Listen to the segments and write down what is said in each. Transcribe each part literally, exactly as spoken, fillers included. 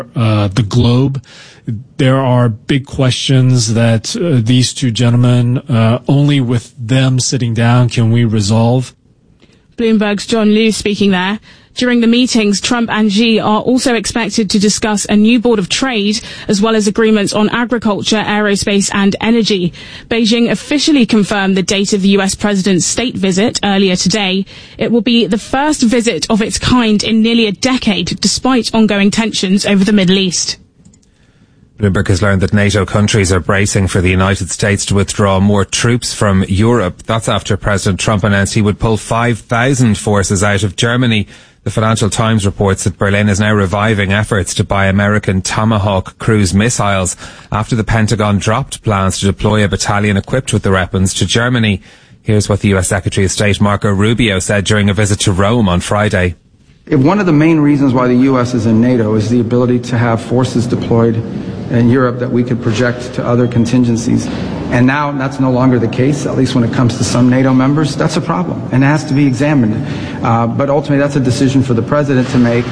uh, the globe. There are big questions that uh, these two gentlemen, uh, only with them sitting down can we resolve. Bloomberg's John Liu speaking there. During the meetings, Trump and Xi are also expected to discuss a new board of trade, as well as agreements on agriculture, aerospace and energy. Beijing officially confirmed the date of the U S president's state visit earlier today. It will be the first visit of its kind in nearly a decade, despite ongoing tensions over the Middle East. Bloomberg has learned that NATO countries are bracing for the United States to withdraw more troops from Europe. That's after President Trump announced he would pull five thousand forces out of Germany. The Financial Times reports that Berlin is now reviving efforts to buy American Tomahawk cruise missiles after the Pentagon dropped plans to deploy a battalion equipped with the weapons to Germany. Here's what the U S Secretary of State Marco Rubio said during a visit to Rome on Friday. One of the main reasons why the U S is in NATO is the ability to have forces deployed in Europe that we could project to other contingencies. And now that's no longer the case, at least when it comes to some NATO members. That's a problem, and it has to be examined. Uh, but ultimately, that's a decision for the president to make.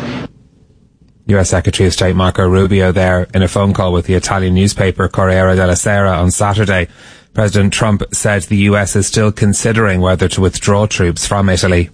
U S Secretary of State Marco Rubio there in a phone call with the Italian newspaper Corriere della Sera on Saturday. President Trump said the U S is still considering whether to withdraw troops from Italy.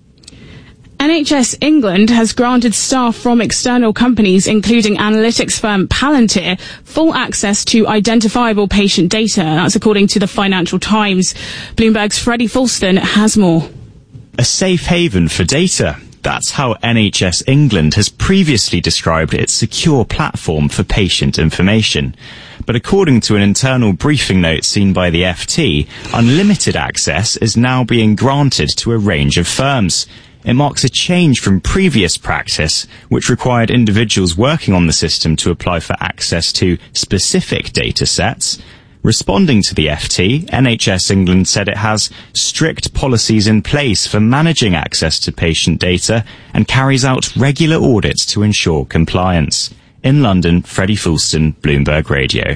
N H S England has granted staff from external companies, including analytics firm Palantir, full access to identifiable patient data. That's according to the Financial Times. Bloomberg's Freddie Fulston has more. A safe haven for data. That's how N H S England has previously described its secure platform for patient information. But according to an internal briefing note seen by the F T, unlimited access is now being granted to a range of firms. It marks a change from previous practice, which required individuals working on the system to apply for access to specific data sets. Responding to the F T, N H S England said it has strict policies in place for managing access to patient data and carries out regular audits to ensure compliance. In London, Freddie Fulston, Bloomberg Radio.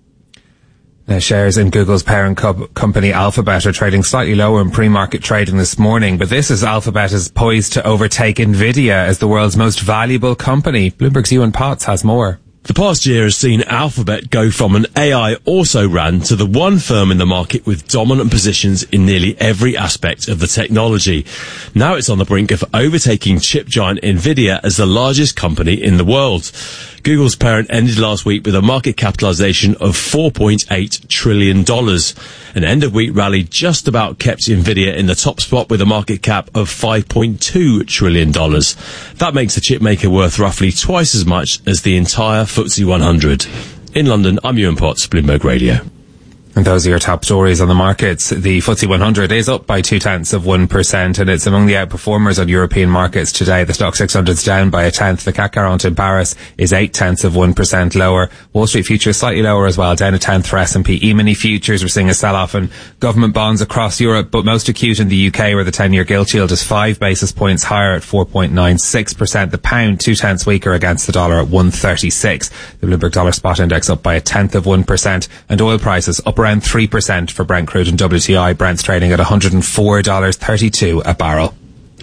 Now, shares in Google's parent co- company Alphabet are trading slightly lower in pre-market trading this morning, but this is Alphabet is poised to overtake Nvidia as the world's most valuable company. Bloomberg's Ewan Potts has more. The past year has seen Alphabet go from an A I also-ran to the one firm in the market with dominant positions in nearly every aspect of the technology. Now it's on the brink of overtaking chip giant Nvidia as the largest company in the world. Google's parent ended last week with a market capitalization of four point eight trillion dollars. An end-of-week rally just about kept Nvidia in the top spot with a market cap of five point two trillion dollars. That makes the chip maker worth roughly twice as much as the entire F T S E one hundred. In London, I'm Ewan Potts, Bloomberg Radio. And those are your top stories on the markets. The F T S E one hundred is up by two-tenths of one percent, and it's among the outperformers on European markets today. The Stoxx six hundred is down by a tenth. The C A C quarante in Paris is eight-tenths of one percent lower. Wall Street futures slightly lower as well, down a tenth for S and P. E-mini futures, we're seeing a sell-off in government bonds across Europe, but most acute in the U K, where the ten-year gilt yield is five basis points higher at four point nine six percent. The pound, two-tenths weaker against the dollar at one thirty-six. The Bloomberg Dollar Spot Index up by a tenth of one percent, and oil prices up around three percent for Brent crude and W T I. Brent's trading at one hundred four dollars thirty-two a barrel.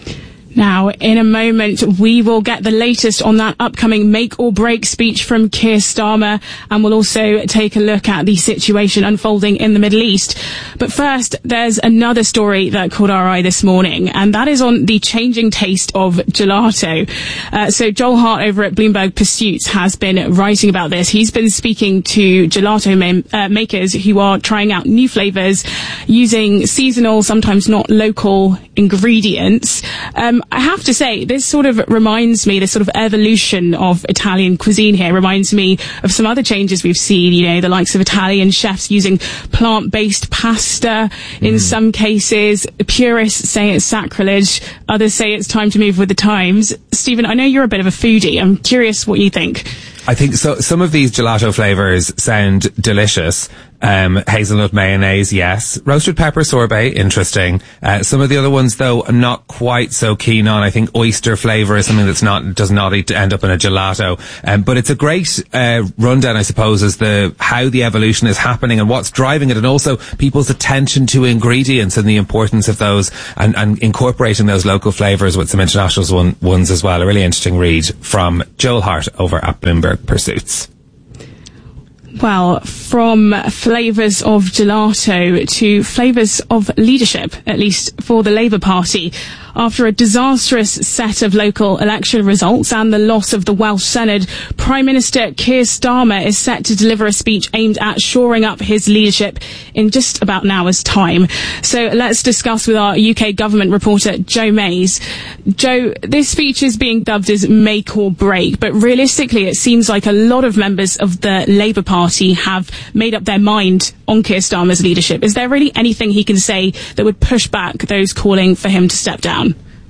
Now, in a moment, we will get the latest on that upcoming make or break speech from Keir Starmer, and we'll also take a look at the situation unfolding in the Middle East. But first, there's another story that caught our eye this morning, and that is on the changing taste of gelato. Uh, so Joel Hart over at Bloomberg Pursuits has been writing about this. He's been speaking to gelato ma- uh, makers who are trying out new flavours using seasonal, sometimes not local ingredients. Um, I have to say, this sort of reminds me, this sort of evolution of Italian cuisine here reminds me of some other changes we've seen, you know, the likes of Italian chefs using plant-based pasta in mm. some cases. Purists say it's sacrilege. Others say it's time to move with the times. Stephen, I know you're a bit of a foodie. I'm curious what you think. I think so. Some of these gelato flavours sound delicious. Um, hazelnut mayonnaise, yes. Roasted pepper sorbet, interesting. Uh, some of the other ones, though, I'm not quite so keen on. I think oyster flavour is something that's not, does not end up in a gelato. Um, but it's a great, uh, rundown, I suppose, as the, how the evolution is happening and what's driving it, and also people's attention to ingredients and the importance of those, and, and incorporating those local flavours with some international one, ones as well. A really interesting read from Joel Hart over at Bloomberg Pursuits. Well, from flavours of gelato to flavours of leadership, at least for the Labour Party. After a disastrous set of local election results and the loss of the Welsh Senedd, Prime Minister Keir Starmer is set to deliver a speech aimed at shoring up his leadership in just about an hour's time. So let's discuss with our U K government reporter, Joe Mays. Joe, this speech is being dubbed as make or break, but realistically it seems like a lot of members of the Labour Party have made up their mind on Keir Starmer's leadership. Is there really anything he can say that would push back those calling for him to step down?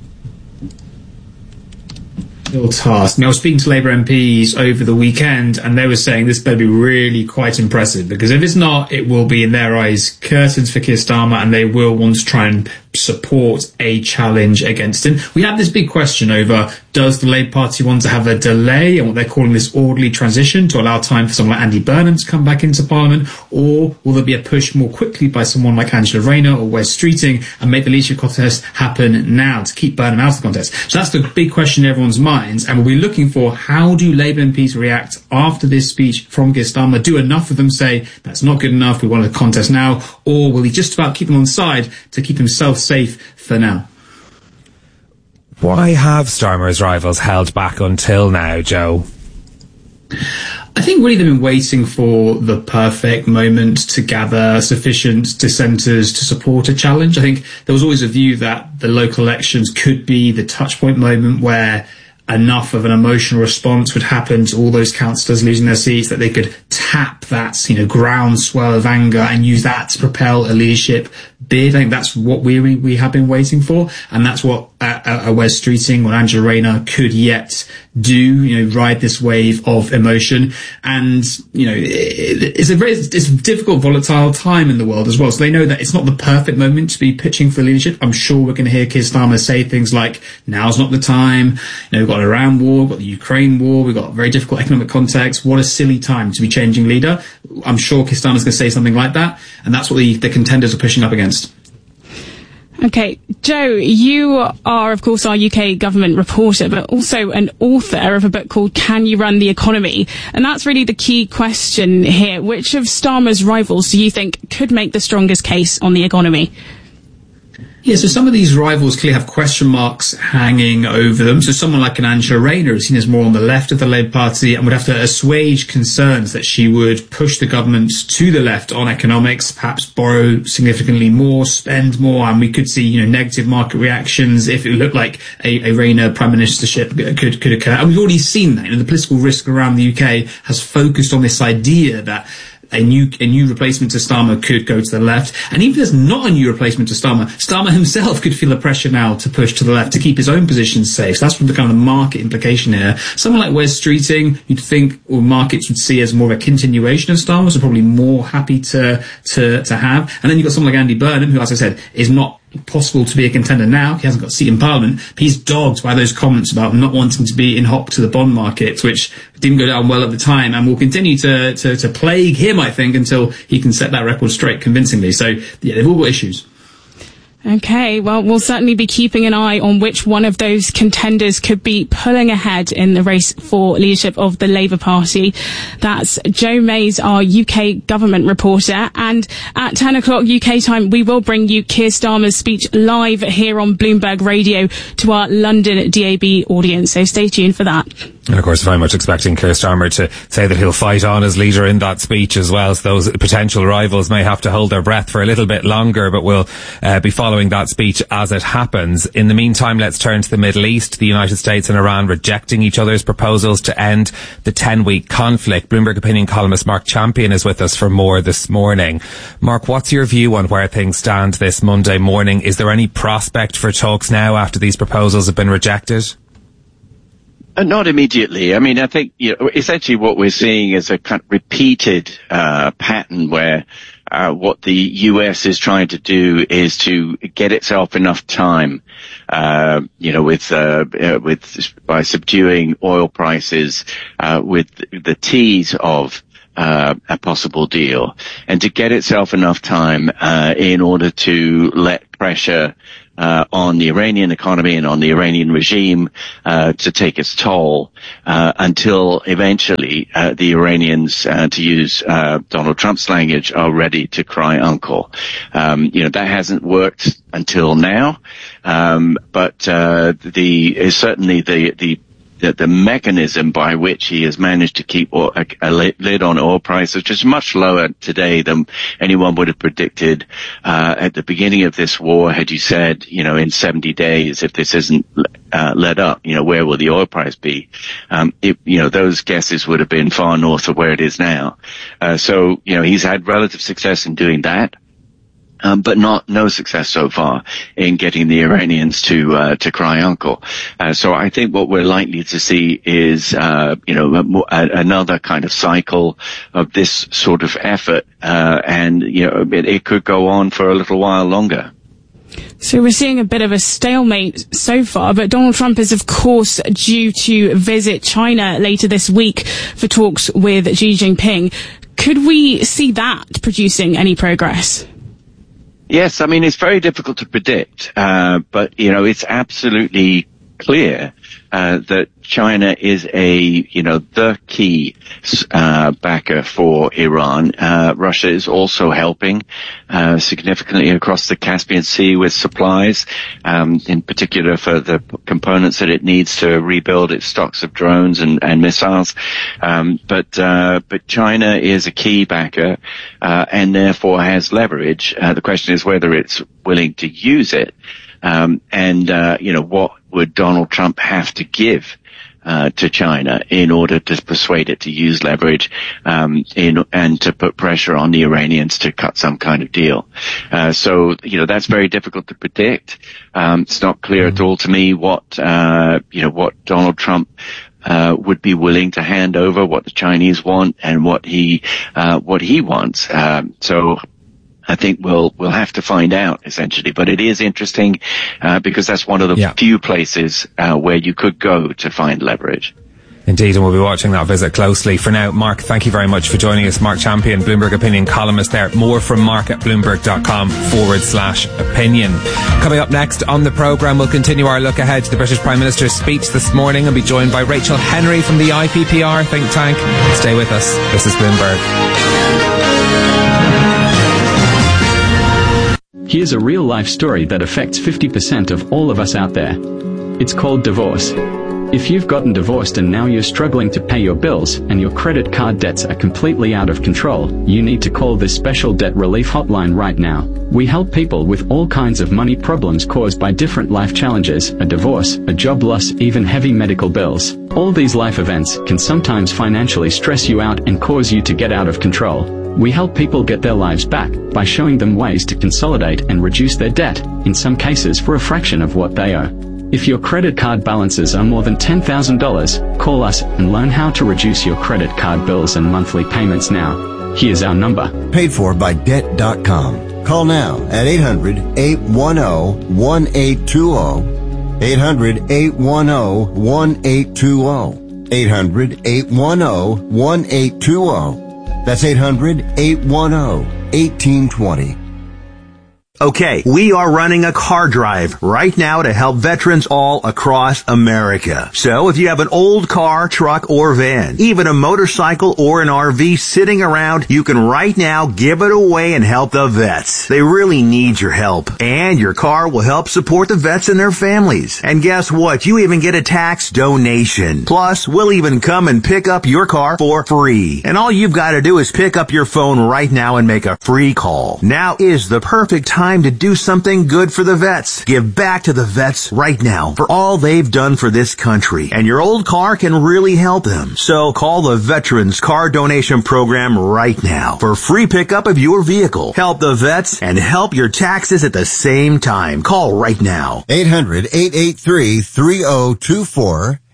Task. Now, I was speaking to Labour M Ps over the weekend, and they were saying this better be really quite impressive, because if it's not, it will be, in their eyes, curtains for Keir Starmer, and they will want to try and support a challenge against him. We have this big question over, does the Labour Party want to have a delay and what they're calling this orderly transition to allow time for someone like Andy Burnham to come back into Parliament, or will there be a push more quickly by someone like Angela Rayner or Wes Streeting and make the leadership contest happen now to keep Burnham out of the contest? So that's the big question in everyone's minds, and we'll be looking for how do Labour M Ps react after this speech from Keir Starmer. Do enough of them say that's not good enough, we want a contest now, or will he just about keep them on side to keep himself safe for now? Why have Starmer's rivals held back until now, Joe? I think really they've been waiting for the perfect moment to gather sufficient dissenters to support a challenge. I think there was always a view that the local elections could be the touchpoint moment where enough of an emotional response would happen to all those councillors losing their seats that they could tap that, you know, groundswell of anger and use that to propel a leadership bid. I think that's what we we, we have been waiting for, and that's what a, a Wes Streeting or Angela Rayner could yet do, you know, ride this wave of emotion. And, you know, it, it's a very, it's a difficult, volatile time in the world as well. So they know that it's not the perfect moment to be pitching for leadership. I'm sure we're going to hear Keir Starmer say things like, now's not the time. You know, we've got an Iran war, we've got the Ukraine war, we've got a very difficult economic context. What a silly time to be changing leader. I'm sure Keir Starmer's going to say something like that. And that's what the, the contenders are pushing up against. Okay, Joe, you are, of course, our U K government reporter, but also an author of a book called Can You Run the Economy? And that's really the key question here. Which of Starmer's rivals do you think could make the strongest case on the economy? Yeah, so some of these rivals clearly have question marks hanging over them. So someone like an Angela Rayner is seen as more on the left of the Labour Party and would have to assuage concerns that she would push the government to the left on economics, perhaps borrow significantly more, spend more, and we could see, you know, negative market reactions if it looked like a, a Rayner prime ministership could could occur. And we've already seen that. You know, the political risk around the U K has focused on this idea that A new a new replacement to Starmer could go to the left. And even if there's not a new replacement to Starmer, Starmer himself could feel the pressure now to push to the left to keep his own position safe. So that's the kind of the market implication here. Someone like Wes Streeting, you'd think or markets would see as more of a continuation of Starmer, so probably more happy to to to have. And then you've got someone like Andy Burnham, who, as I said, is not possible to be a contender now. He hasn't got a seat in Parliament. But he's dogged by those comments about not wanting to be in hock to the bond market, which didn't go down well at the time and will continue to, to, to plague him, I think, until he can set that record straight convincingly. So, yeah, they've all got issues. Okay, well, we'll certainly be keeping an eye on which one of those contenders could be pulling ahead in the race for leadership of the Labour Party. That's Joe Mays, our U K government reporter. And at ten o'clock U K time, we will bring you Keir Starmer's speech live here on Bloomberg Radio to our London D A B audience. So stay tuned for that. And of course, very much expecting Keir Starmer to say that he'll fight on as leader in that speech as well. So those potential rivals may have to hold their breath for a little bit longer, but we'll uh, be following that speech as it happens. In the meantime, let's turn to the Middle East. The United States and Iran rejecting each other's proposals to end the ten-week conflict. Bloomberg opinion columnist Mark Champion is with us for more this morning. Mark, what's your view on where things stand this Monday morning? Is there any prospect for talks now after these proposals have been rejected? Uh, not immediately. I mean, I think, you know, essentially what we're seeing is a kind of repeated uh, pattern where uh, what the U S is trying to do is to get itself enough time, uh, you know, with uh, uh, with by subduing oil prices uh, with the tease of Uh, a possible deal, and to get itself enough time uh, in order to let pressure uh, on the Iranian economy and on the Iranian regime uh, to take its toll uh, until eventually uh, the Iranians, uh, to use uh, Donald Trump's language, are ready to cry uncle. Um, you know, that hasn't worked until now, um, but uh, the certainly the the The, the mechanism by which he has managed to keep oil, a, a lid on oil prices, which is much lower today than anyone would have predicted uh, at the beginning of this war. Had you said, you know, in seventy days, if this isn't uh, let up, you know, where will the oil price be? Um, it, you know, those guesses would have been far north of where it is now. Uh, so, you know, he's had relative success in doing that. Um, but not no success so far in getting the Iranians to uh, to cry uncle. Uh, so I think what we're likely to see is, uh, you know, a, a, another kind of cycle of this sort of effort, uh, and you know, it, it could go on for a little while longer. So we're seeing a bit of a stalemate so far, but Donald Trump is, of course, due to visit China later this week for talks with Xi Jinping. Could we see that producing any progress? Yes, I mean, it's very difficult to predict, uh, but, you know, it's absolutely clear uh, that China is a, you know, the key uh, backer for Iran. Uh, Russia is also helping uh, significantly across the Caspian Sea with supplies, um, in particular for the components that it needs to rebuild its stocks of drones and, and missiles. Um, but uh, but China is a key backer uh, and therefore has leverage. Uh, the question is whether it's willing to use it. Um, and, uh, you know, what would Donald Trump have to give, uh, to China in order to persuade it to use leverage, um, in, and to put pressure on the Iranians to cut some kind of deal. Uh, so, you know, that's very difficult to predict. Um, it's not clear at all to me what, uh, you know, what Donald Trump Uh, would be willing to hand over, what the Chinese want, and what he, uh, what he wants. Um, so, I think we'll we'll have to find out essentially, but it is interesting uh, because that's one of the yeah. few places uh, where you could go to find leverage. Indeed, and we'll be watching that visit closely. For now, Mark, thank you very much for joining us. Mark Champion, Bloomberg Opinion columnist there. More from Mark at bloomberg.com forward slash opinion. Coming up next on the programme, we'll continue our look ahead to the British Prime Minister's speech this morning and be joined by Rachel Henry from the I P P R think tank. Stay with us. This is Bloomberg. Here's a real-life story that affects fifty percent of all of us out there. It's called divorce. If you've gotten divorced and now you're struggling to pay your bills and your credit card debts are completely out of control, you need to call this special debt relief hotline right now. We help people with all kinds of money problems caused by different life challenges, a divorce, a job loss, even heavy medical bills. All these life events can sometimes financially stress you out and cause you to get out of control. We help people get their lives back by showing them ways to consolidate and reduce their debt, in some cases for a fraction of what they owe. If your credit card balances are more than ten thousand dollars, call us and learn how to reduce your credit card bills and monthly payments now. Here's our number. Paid for by debt dot com. Call now at eight hundred, eight one zero, one eight two zero. eight hundred, eight one zero, one eight two zero. eight hundred, eight one zero, one eight two zero. That's eight hundred, eight one zero, one eight two zero. Okay, we are running a car drive right now to help veterans all across America. So if you have an old car, truck, or van, even a motorcycle or an R V sitting around, you can right now give it away and help the vets. They really need your help. And your car will help support the vets and their families. And guess what? You even get a tax donation. Plus, we'll even come and pick up your car for free. And all you've got to do is pick up your phone right now and make a free call. Now is the perfect time to do something good for the vets. Give back to the vets right now for all they've done for this country. And your old car can really help them. So call the Veterans Car Donation Program right now for free pickup of your vehicle. Help the vets and help your taxes at the same time. Call right now. eight hundred, eight eight three, three zero two four.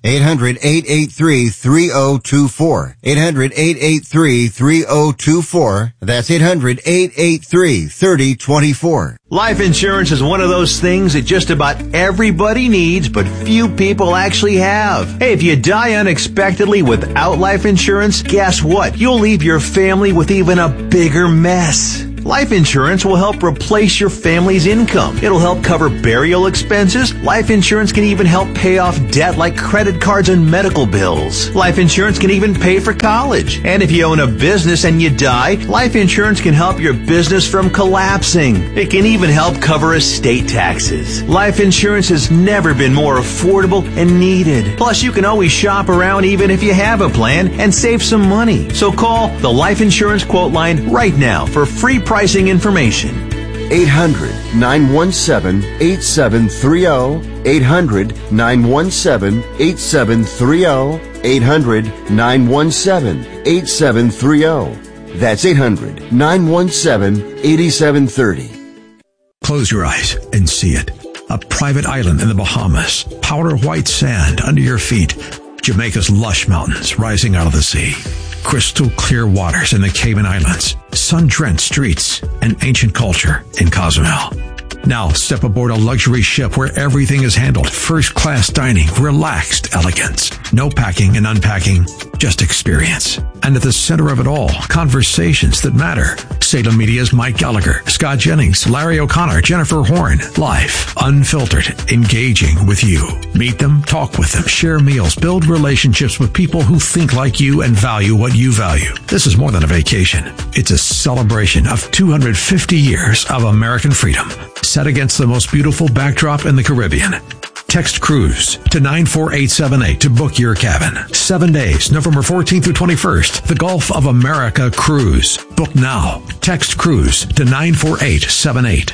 eight hundred, eight eight three, three oh two four. eight hundred, eight eight three, three oh two four. That's eight hundred, eight eight three, three oh two four. Life insurance is one of those things that just about everybody needs, but few people actually have. Hey, if you die unexpectedly without life insurance, guess what? You'll leave your family with even a bigger mess. Life insurance will help replace your family's income. It'll help cover burial expenses. Life insurance can even help pay off debt like credit cards and medical bills. Life insurance can even pay for college. And if you own a business and you die, life insurance can help your business from collapsing. It can even help cover estate taxes. Life insurance has never been more affordable and needed. Plus, you can always shop around even if you have a plan and save some money. So call the Life Insurance Quote Line right now for free pricing information. eight hundred, nine one seven, eight seven three zero. eight hundred, nine one seven, eight seven three zero. eight hundred, nine one seven, eight seven three zero. That's eight hundred, nine one seven, eight seven three zero. Close your eyes and see it. A private island in the Bahamas. Powder white sand under your feet. Jamaica's lush mountains rising out of the sea. Crystal clear waters in the Cayman Islands, sun-drenched streets, and ancient culture in Cozumel. Now step aboard a luxury ship where everything is handled. First-class dining, relaxed elegance. No packing and unpacking, just experience. And at the center of it all, conversations that matter. Salem Media's Mike Gallagher, Scott Jennings, Larry O'Connor, Jennifer Horn. Live, unfiltered, engaging with you. Meet them, talk with them, share meals, build relationships with people who think like you and value what you value. This is more than a vacation. It's a celebration of two hundred fifty years of American freedom, set against the most beautiful backdrop in the Caribbean. Text cruise to nine four eight seven eight to book your cabin. Seven days, November fourteenth through twenty-first. The Gulf of America Cruise. Book now. Text cruise to nine four eight seven eight.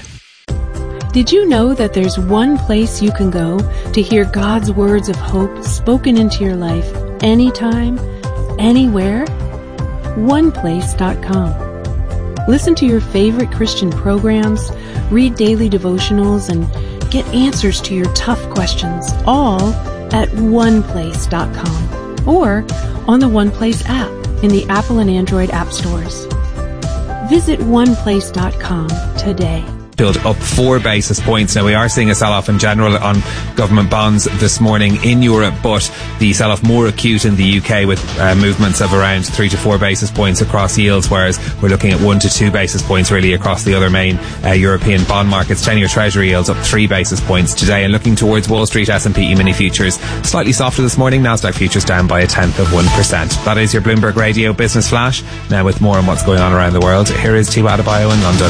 Did you know that there's one place you can go to hear God's words of hope spoken into your life anytime, anywhere? one place dot com. Listen to your favorite Christian programs, read daily devotionals, and get answers to your tough questions, all at one place dot com or on the OnePlace app in the Apple and Android app stores. Visit one place dot com today. Build up four basis points. Now, we are seeing a sell-off in general on government bonds this morning in Europe, but the sell-off more acute in the U K with uh, movements of around three to four basis points across yields, whereas we're looking at one to two basis points really across the other main uh, European bond markets. ten-year Treasury yields up three basis points today, and looking towards Wall Street, S and P E-mini futures slightly softer this morning. Nasdaq futures down by a tenth of one percent. That is your Bloomberg Radio Business Flash. Now, with more on what's going on around the world, here is Tiwa Adebayo in London.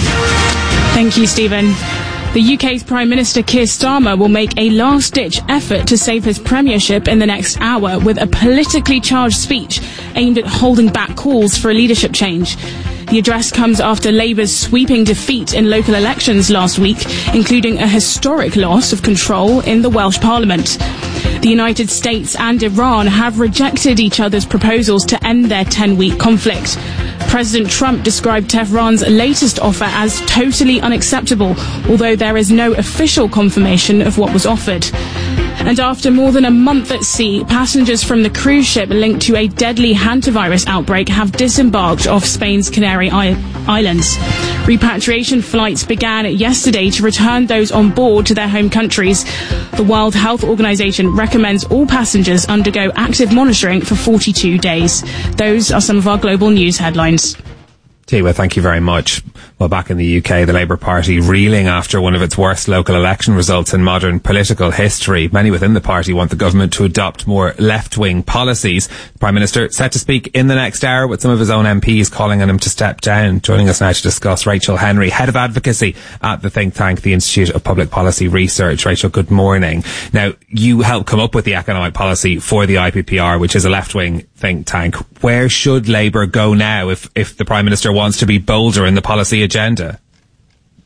Thank you, Stephen. The U K's Prime Minister Keir Starmer will make a last-ditch effort to save his premiership in the next hour with a politically charged speech aimed at holding back calls for a leadership change. The address comes after Labour's sweeping defeat in local elections last week, including a historic loss of control in the Welsh Parliament. The United States and Iran have rejected each other's proposals to end their ten-week conflict. President Trump described Tehran's latest offer as totally unacceptable, although there is no official confirmation of what was offered. And after more than a month at sea, passengers from the cruise ship linked to a deadly hantavirus outbreak have disembarked off Spain's Canary Islands. Repatriation flights began yesterday to return those on board to their home countries. The World Health Organization recommends all passengers undergo active monitoring for forty-two days. Those are some of our global news headlines. Tiwa, thank you very much. Well, back in the U K, the Labour Party reeling after one of its worst local election results in modern political history. Many within the party want the government to adopt more left-wing policies. The Prime Minister set to speak in the next hour with some of his own M Ps calling on him to step down. Joining us now to discuss, Rachel Henry, Head of Advocacy at the think tank, the Institute of Public Policy Research. Rachel, good morning. Now, you helped come up with the economic policy for the I P P R, which is a left-wing think tank. Where should Labour go now if, if the Prime Minister wants to be bolder in the policy agenda?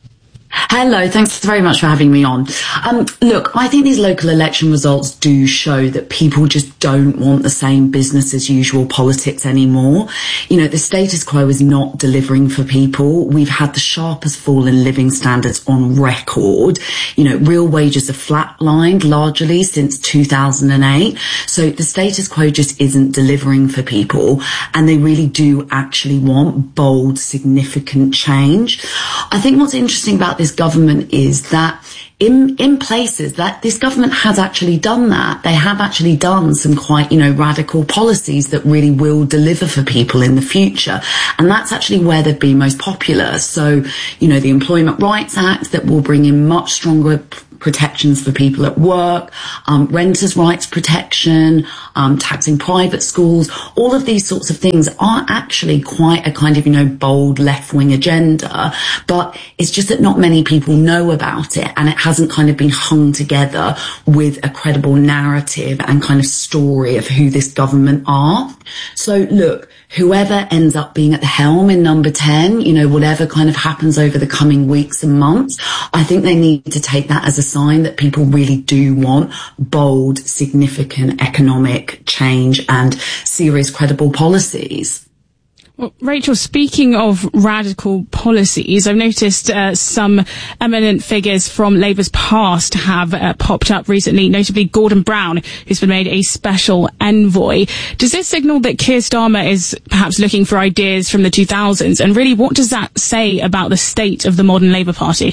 Hello, thanks very much for having me on. Um, look, I think these local election results do show that people just don't want the same business as usual politics anymore. You know, the status quo is not delivering for people. We've had the sharpest fall in living standards on record. You know, real wages have flatlined largely since two thousand eight. So the status quo just isn't delivering for people, and they really do actually want bold, significant change. I think what's interesting about this government is that in in places that this government has actually done that. They have actually done some quite, you know, radical policies that really will deliver for people in the future. And that's actually where they've been most popular. So, you know, the Employment Rights Act that will bring in much stronger protections for people at work, um, renters' rights protection, um, taxing private schools, all of these sorts of things are actually quite a kind of, you know, bold left-wing agenda, but it's just that not many people know about it, and it hasn't kind of been hung together with a credible narrative and kind of story of who this government are. So look, whoever ends up being at the helm in number ten, you know, whatever kind of happens over the coming weeks and months, I think they need to take that as a sign that people really do want bold, significant economic change and serious, credible policies. Well, Rachel, speaking of radical policies, I've noticed uh, some eminent figures from Labour's past have uh, popped up recently, notably Gordon Brown, who's been made a special envoy. Does this signal that Keir Starmer is perhaps looking for ideas from the two thousands? And really, what does that say about the state of the modern Labour Party?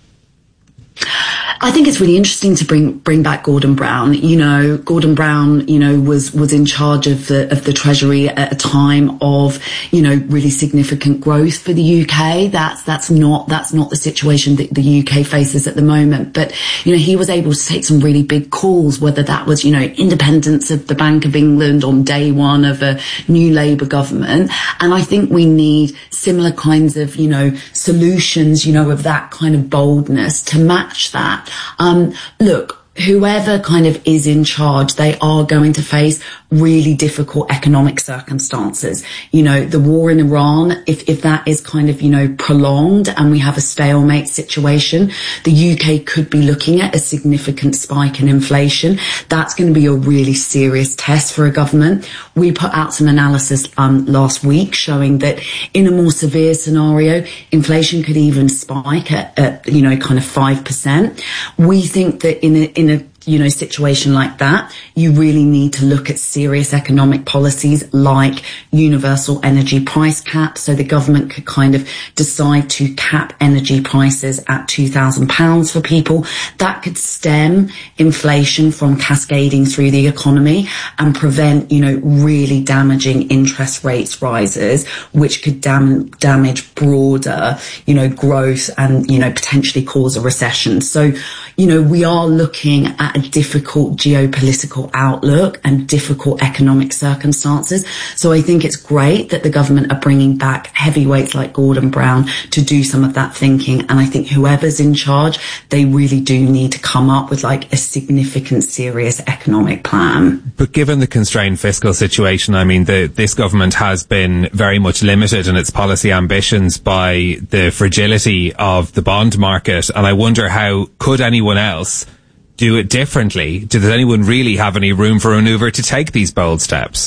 I think it's really interesting to bring bring back Gordon Brown. You know, Gordon Brown, you know, was was in charge of the of the Treasury at a time of, you know, really significant growth for the U K. That's that's not that's not the situation that the U K faces at the moment. But, you know, he was able to take some really big calls, whether that was, you know, independence of the Bank of England on day one of a new Labour government. And I think we need similar kinds of, you know, solutions, you know, of that kind of boldness to match that. Um, look, whoever kind of is in charge, they are going to face really difficult economic circumstances. You know, the war in Iran, if, if that is kind of, you know, prolonged and we have a stalemate situation, the U K could be looking at a significant spike in inflation. That's going to be a really serious test for a government. We put out some analysis um, last week showing that in a more severe scenario, inflation could even spike at, at you know, kind of five percent. We think that in a, in a you know, situation like that, you really need to look at serious economic policies like universal energy price caps. So the government could kind of decide to cap energy prices at two thousand pounds for people. That could stem inflation from cascading through the economy and prevent, you know, really damaging interest rates rises, which could dam- damage broader, you know, growth and, you know, potentially cause a recession. So, you know, we are looking at a difficult geopolitical outlook and difficult economic circumstances. So I think it's great that the government are bringing back heavyweights like Gordon Brown to do some of that thinking. And I think whoever's in charge, they really do need to come up with like a significant, serious economic plan. But given the constrained fiscal situation, I mean, the, this government has been very much limited in its policy ambitions by the fragility of the bond market. And I wonder, how could anyone else do it differently? Does anyone really have any room for manoeuvre to take these bold steps?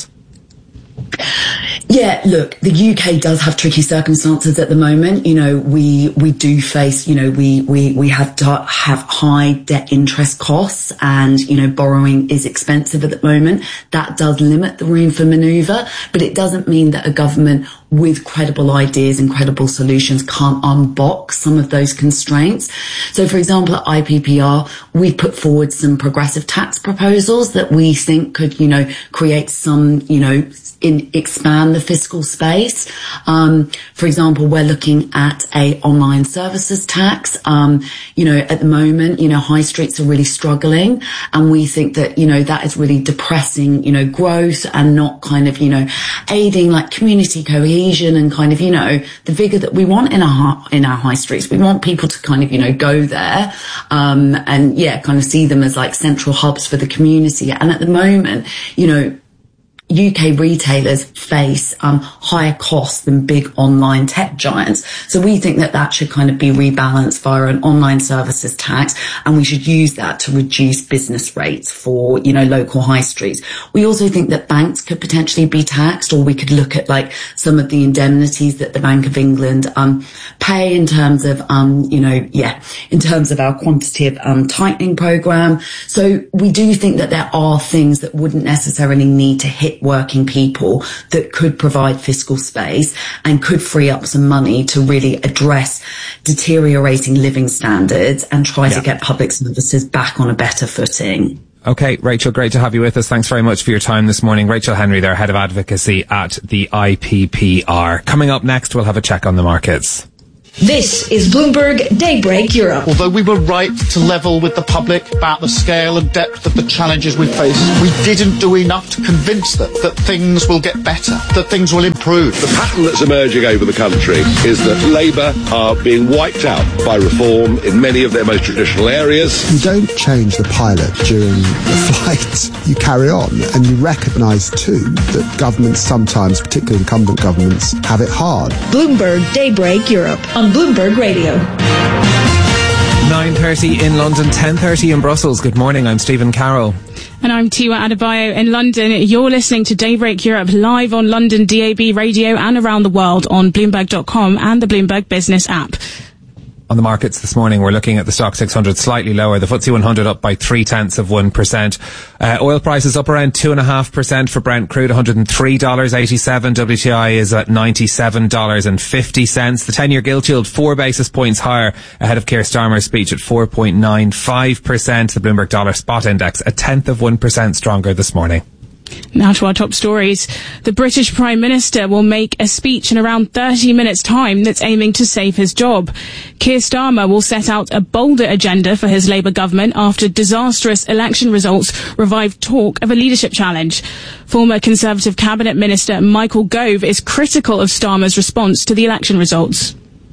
Yeah, look, the U K does have tricky circumstances at the moment. You know, we we do face, you know, we we we have to have high debt interest costs, and, you know, borrowing is expensive at the moment. That does limit the room for manoeuvre, but it doesn't mean that a government with credible ideas and credible solutions can't unbox some of those constraints. So, for example, at I P P R, we put forward some progressive tax proposals that we think could, you know, create some, you know, in expand the fiscal space. Um, for example, we're looking at a online services tax. Um, you know, at the moment, you know, high streets are really struggling, and we think that, you know, that is really depressing, you know, growth and not kind of, you know, aiding like community cohesion and kind of, you know, the vigor that we want in our, in our high streets. We want people to kind of, you know, go there, um, and yeah, kind of see them as like central hubs for the community. And at the moment, you know, U K retailers face um, higher costs than big online tech giants. So we think that that should kind of be rebalanced via an online services tax, and we should use that to reduce business rates for, you know, local high streets. We also think that banks could potentially be taxed, or we could look at like some of the indemnities that the Bank of England um, pay in terms of, um, you know, yeah, in terms of our quantitative um, tightening program. So we do think that there are things that wouldn't necessarily need to hit working people that could provide fiscal space and could free up some money to really address deteriorating living standards and try yeah. to get public services back on a better footing. Okay, Rachel, great to have you with us. Thanks very much for your time this morning. Rachel Henry there, Head of Advocacy at the I P P R. Coming up next, we'll have a check on the markets. This is Bloomberg Daybreak Europe. Although we were right to level with the public about the scale and depth of the challenges we face, we didn't do enough to convince them that things will get better, that things will improve. The pattern that's emerging over the country is that Labour are being wiped out by reform in many of their most traditional areas. You don't change the pilot during the flight. You carry on, and you recognise too that governments sometimes, particularly incumbent governments, have it hard. Bloomberg Daybreak Europe on Bloomberg Radio. nine thirty in London, ten thirty in Brussels. Good morning, I'm Stephen Carroll. And I'm Tiwa Adebayo in London. You're listening to Daybreak Europe live on London D A B radio and around the world on Bloomberg dot com and the Bloomberg Business app. On the markets this morning, we're looking at the stock six hundred slightly lower. The F T S E one hundred up by three tenths of one percent. Uh, oil prices up around two and a half percent for Brent crude, one hundred three dollars eighty-seven. W T I is at ninety-seven dollars fifty. The ten-year gilt yield four basis points higher ahead of Keir Starmer's speech at four point nine five percent. The Bloomberg Dollar Spot Index a tenth of one percent stronger this morning. Now to our top stories. The British Prime Minister will make a speech in around thirty minutes' time that's aiming to save his job. Keir Starmer will set out a bolder agenda for his Labour government after disastrous election results revived talk of a leadership challenge. Former Conservative Cabinet Minister Michael Gove is critical of Starmer's response to the election results.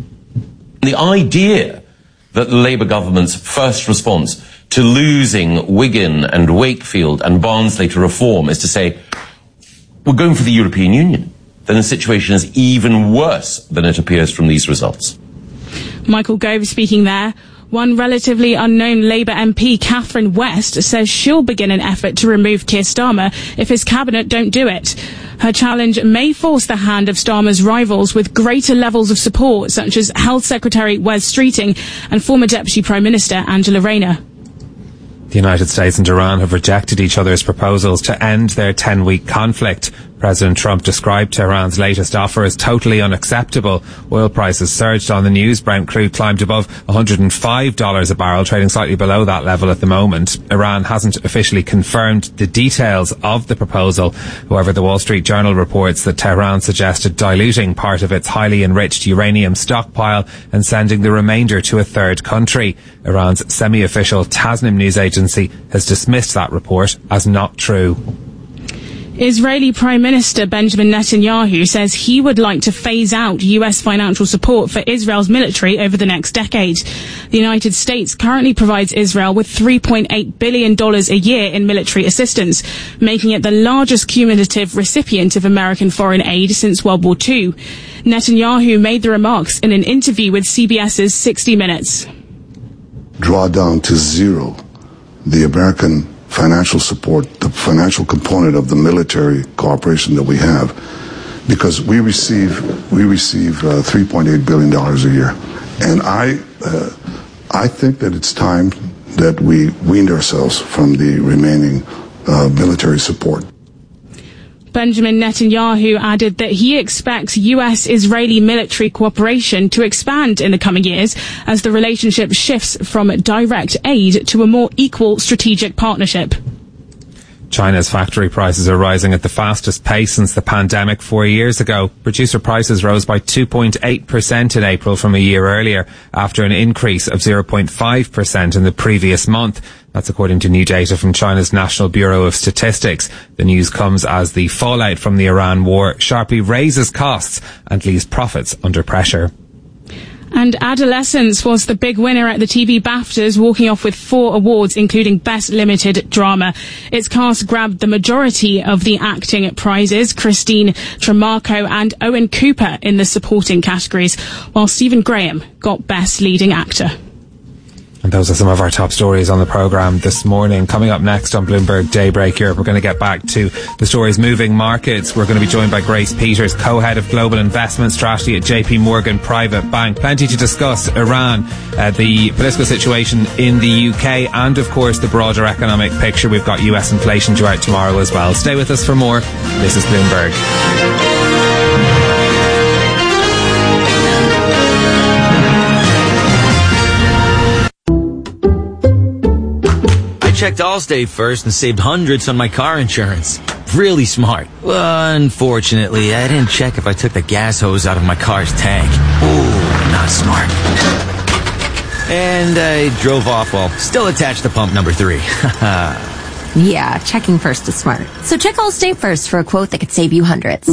The idea that the Labour government's first response to losing Wigan and Wakefield and Barnsley to reform is to say, we're going for the European Union, then the situation is even worse than it appears from these results. Michael Gove speaking there. One relatively unknown Labour M P, Catherine West, says she'll begin an effort to remove Keir Starmer if his cabinet don't do it. Her challenge may force the hand of Starmer's rivals with greater levels of support, such as Health Secretary Wes Streeting and former Deputy Prime Minister Angela Rayner. The United States and Iran have rejected each other's proposals to end their ten-week conflict. President Trump described Tehran's latest offer as totally unacceptable. Oil prices surged on the news. Brent crude climbed above one hundred five dollars a barrel, trading slightly below that level at the moment. Iran hasn't officially confirmed the details of the proposal. However, the Wall Street Journal reports that Tehran suggested diluting part of its highly enriched uranium stockpile and sending the remainder to a third country. Iran's semi-official Tasnim news agency has dismissed that report as not true. Israeli Prime Minister Benjamin Netanyahu says he would like to phase out U S financial support for Israel's military over the next decade. The United States currently provides Israel with three point eight billion dollars a year in military assistance, making it the largest cumulative recipient of American foreign aid since World War Two. Netanyahu made the remarks in an interview with C B S's sixty minutes. Draw down to zero the American financial support, the financial component of the military cooperation that we have, because we receive we receive uh, three point eight billion dollars a year, and I uh, I think that it's time that we weaned ourselves from the remaining uh, military support. Benjamin Netanyahu added that he expects U S-Israeli military cooperation to expand in the coming years as the relationship shifts from direct aid to a more equal strategic partnership. China's factory prices are rising at the fastest pace since the pandemic four years ago. Producer prices rose by two point eight percent in April from a year earlier, after an increase of zero point five percent in the previous month. That's according to new data from China's National Bureau of Statistics. The news comes as the fallout from the Iran war sharply raises costs and leaves profits under pressure. And Adolescence was the big winner at the T V BAFTAs, walking off with four awards, including Best Limited Drama. Its cast grabbed the majority of the acting prizes, Christine Tremarco and Owen Cooper in the supporting categories, while Stephen Graham got Best Leading Actor. And those are some of our top stories on the programme this morning. Coming up next on Bloomberg Daybreak Europe, we're going to get back to the stories moving markets. We're going to be joined by Grace Peters, co-head of Global Investment Strategy at J P Morgan Private Bank. Plenty to discuss: Iran, uh, the political situation in the U K, and of course the broader economic picture. We've got U S inflation due out tomorrow as well. Stay with us for more. This is Bloomberg. Checked Allstate first and saved hundreds on my car insurance. Really smart. Well, unfortunately, I didn't check if I took the gas hose out of my car's tank. Ooh, not smart. And I drove off while still attached to pump number three. Yeah, checking first is smart. So check Allstate first for a quote that could save you hundreds.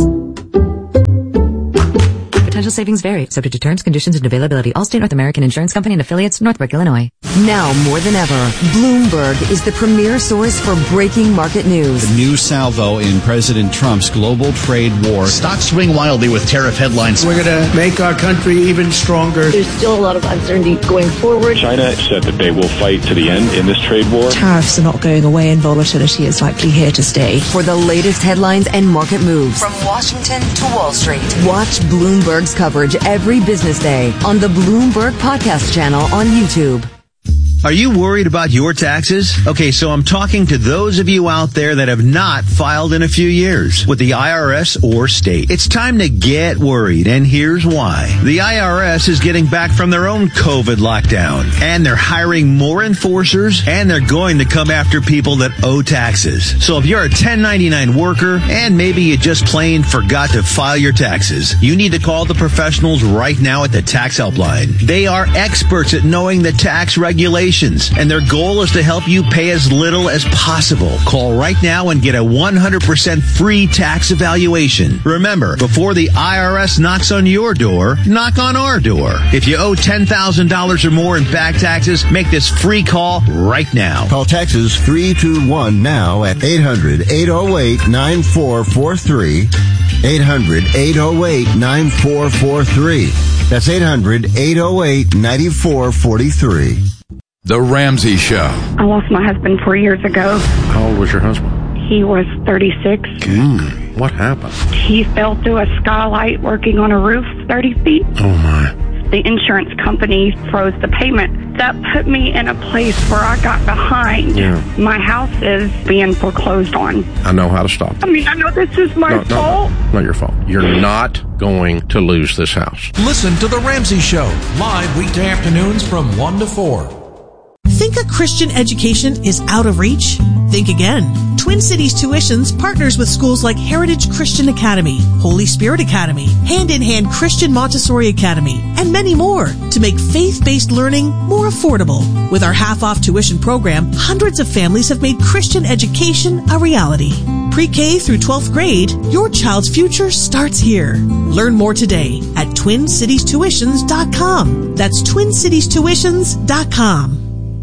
Potential savings vary, subject to terms, conditions, and availability. Allstate North American Insurance Company and affiliates, Northbrook, Illinois. Now more than ever, Bloomberg is the premier source for breaking market news. The new salvo in President Trump's global trade war. Stocks swing wildly with tariff headlines. We're going to make our country even stronger. There's still a lot of uncertainty going forward. China said that they will fight to the end in this trade war. Tariffs are not going away and volatility is likely here to stay. For the latest headlines and market moves From Washington to Wall Street, watch Bloomberg's coverage every business day on the Bloomberg Podcast channel on YouTube. Are you worried about your taxes? Okay, so I'm talking to those of you out there that have not filed in a few years with the I R S or state. It's time to get worried, and here's why. The I R S is getting back from their own COVID lockdown, and they're hiring more enforcers, and they're going to come after people that owe taxes. So if you're a ten ninety-nine worker, and maybe you just plain forgot to file your taxes, you need to call the professionals right now at the Tax Helpline. They are experts at knowing the tax regulations, and their goal is to help you pay as little as possible. Call right now and get a one hundred percent free tax evaluation. Remember, before the I R S knocks on your door, knock on our door. If you owe ten thousand dollars or more in back taxes, make this free call right now. Call Texas three two one now at eight hundred, eight oh eight, nine four four three. eight hundred, eight oh eight, nine four four three. That's eight hundred, eight oh eight, nine four four three. The Ramsey Show. I lost my husband four years ago. How old was your husband? He was thirty-six. Mm, what happened? He fell through a skylight working on a roof thirty feet. Oh, my. The insurance company froze the payment. That put me in a place where I got behind. Yeah. My house is being foreclosed on. I know how to stop it. I mean, I know this is my no, fault. No, no, not your fault. You're not going to lose this house. Listen to The Ramsey Show, live weekday afternoons from one to four. Think a Christian education is out of reach? Think again. Twin Cities Tuitions partners with schools like Heritage Christian Academy, Holy Spirit Academy, Hand in Hand Christian Montessori Academy, and many more to make faith-based learning more affordable. With our half-off tuition program, hundreds of families have made Christian education a reality. Pre-K through twelfth grade, your child's future starts here. Learn more today at twin cities tuitions dot com. That's twin cities tuitions dot com.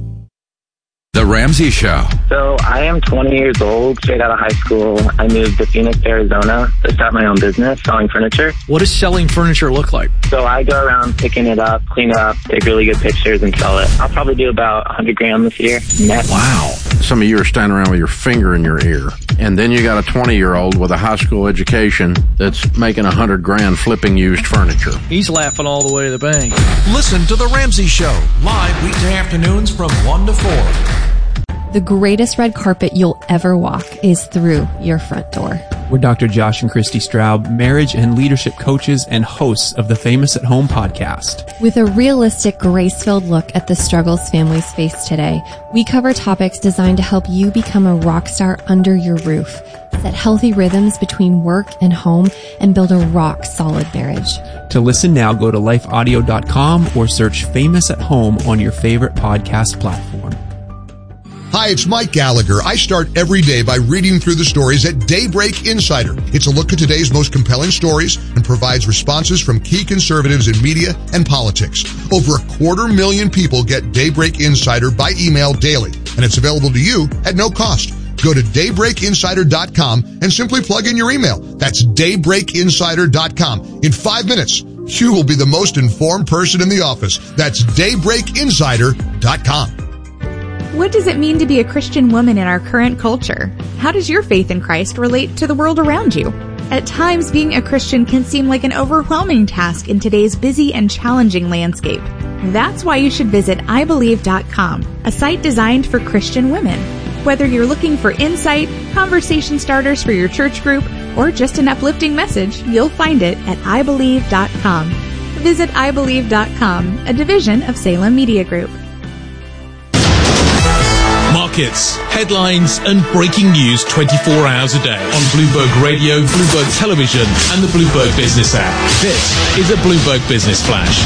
The Ramsey Show. So I am twenty years old, straight out of high school. I moved to Phoenix, Arizona to start my own business selling furniture. What does selling furniture look like? So I go around picking it up, clean it up, take really good pictures and sell it. I'll probably do about one hundred grand this year net. Wow. Some of you are standing around with your finger in your ear. And then you got a twenty-year-old with a high school education that's making one hundred grand flipping used furniture. He's laughing all the way to the bank. Listen to The Ramsey Show, live weekday afternoons from one to four. The greatest red carpet you'll ever walk is through your front door. We're Doctor Josh and Christy Straub, marriage and leadership coaches and hosts of the Famous at Home podcast. With a realistic, grace-filled look at the struggles families face today, we cover topics designed to help you become a rock star under your roof, set healthy rhythms between work and home, and build a rock-solid marriage. To listen now, go to life audio dot com or search Famous at Home on your favorite podcast platform. Hi, it's Mike Gallagher. I start every day by reading through the stories at Daybreak Insider. It's a look at today's most compelling stories and provides responses from key conservatives in media and politics. Over a quarter million people get Daybreak Insider by email daily, and it's available to you at no cost. Go to daybreak insider dot com and simply plug in your email. That's daybreak insider dot com. In five minutes, you will be the most informed person in the office. That's daybreak insider dot com. What does it mean to be a Christian woman in our current culture? How does your faith in Christ relate to the world around you? At times, being a Christian can seem like an overwhelming task in today's busy and challenging landscape. That's why you should visit i believe dot com, a site designed for Christian women. Whether you're looking for insight, conversation starters for your church group, or just an uplifting message, you'll find it at i believe dot com. Visit i believe dot com, a division of Salem Media Group. Markets, headlines, and breaking news twenty-four hours a day on Bloomberg Radio, Bloomberg Television, and the Bloomberg Business app. This is a Bloomberg Business Flash.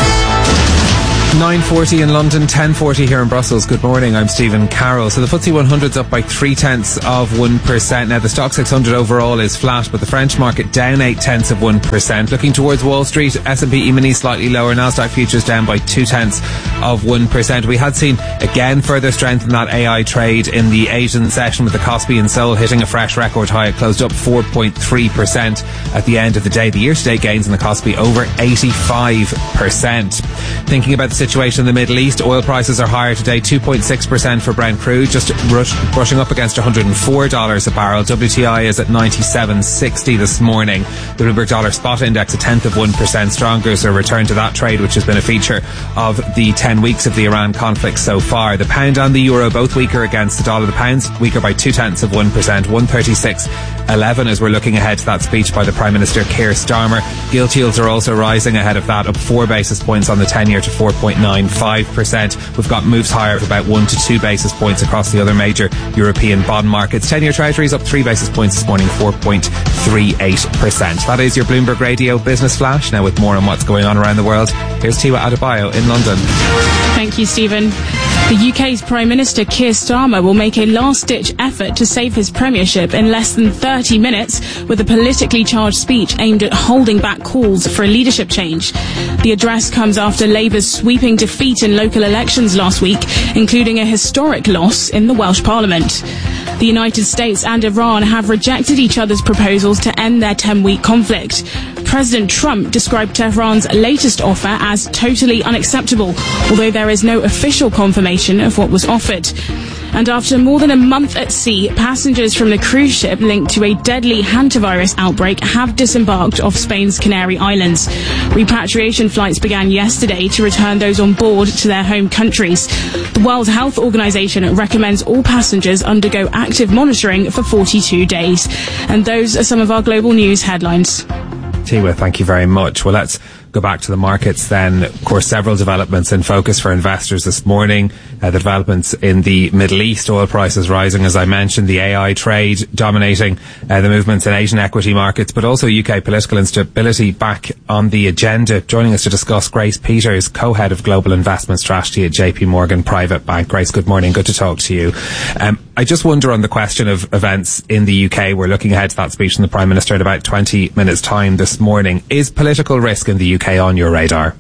nine forty in London, ten forty here in Brussels. Good morning, I'm Stephen Carroll. So the F T S E one hundred's up by three tenths of one percent. Now the Stock six hundred overall is flat, but the French market down eight tenths of one percent. Looking towards Wall Street, S and P E-mini slightly lower, Nasdaq futures down by two tenths of one percent. We had seen again further strength in that A I trade in the Asian session, with the Kospi and Seoul hitting a fresh record high. It closed up four point three percent at the end of the day. The year-to-date gains in the Kospi over eighty-five percent. Thinking about the situation in the Middle East, oil prices are higher today, two point six percent for Brent crude, just rush, brushing up against one hundred four dollars a barrel. W T I is at ninety-seven sixty this morning. The Bloomberg Dollar Spot Index a tenth of one percent stronger, so a return to that trade, which has been a feature of the ten weeks of the Iran conflict so far. The pound and the euro both weaker against the dollar. The pound's weaker by two tenths of one percent, one thirty-six eleven as we're looking ahead to that speech by the Prime Minister Keir Starmer. Gilt yields are also rising ahead of that, up four basis points on the ten-year to four point nine five percent. We've got moves higher of about one to two basis points across the other major European bond markets. ten-year Treasuries up three basis points this morning, four point three eight percent. That is your Bloomberg Radio Business Flash. Now with more on what's going on around the world, here's Tiwa Adebayo in London. Thank you, Stephen. The U K's Prime Minister Keir Starmer will make a last-ditch effort to save his premiership in less than thirty minutes with a politically charged speech aimed at holding back calls for a leadership change. The address comes after Labour's sweeping defeat in local elections last week, including a historic loss in the Welsh Parliament. The United States and Iran have rejected each other's proposals to end their ten-week conflict. President Trump described Tehran's latest offer as totally unacceptable, although there is no official confirmation of what was offered. And after more than a month at sea, passengers from the cruise ship linked to a deadly hantavirus outbreak have disembarked off Spain's Canary Islands. Repatriation flights began yesterday to return those on board to their home countries. The World Health Organization recommends all passengers undergo active monitoring for forty-two days. And those are some of our global news headlines. Tiwa, thank you very much. Well, let's go back to the markets then. Of course, several developments in focus for investors this morning. Uh, the developments in the Middle East, oil prices rising, as I mentioned, the A I trade dominating uh, the movements in Asian equity markets, but also U K political instability back on the agenda. Joining us to discuss, Grace Peters, co-head of global investment strategy at J P Morgan Private Bank. Grace, good morning. Good to talk to you. Um, I just wonder on the question of events in the U K, we're looking ahead to that speech from the Prime Minister in about twenty minutes' time this morning. Is political risk in the U K on your radar?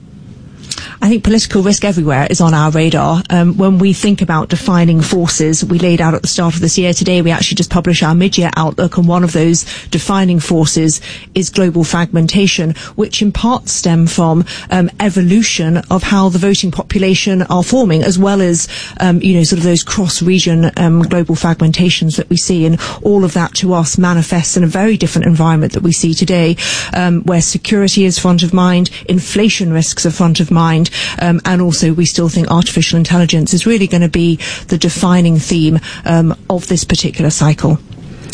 I think political risk everywhere is on our radar. Um, when we think about defining forces, we laid out at the start of this year. Today, we actually just published our mid-year outlook, and one of those defining forces is global fragmentation, which in part stem from um, evolution of how the voting population are forming, as well as, um, you know, sort of those cross-region um, global fragmentations that we see. And all of that to us manifests in a very different environment that we see today, um, where security is front of mind, inflation risks are front of mind, Um, and also we still think artificial intelligence is really going to be the defining theme um, of this particular cycle.